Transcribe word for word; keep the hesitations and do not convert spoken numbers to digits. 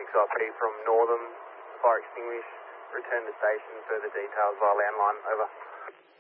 six I P from Northam, fire extinguished, return to station, further details via landline, over.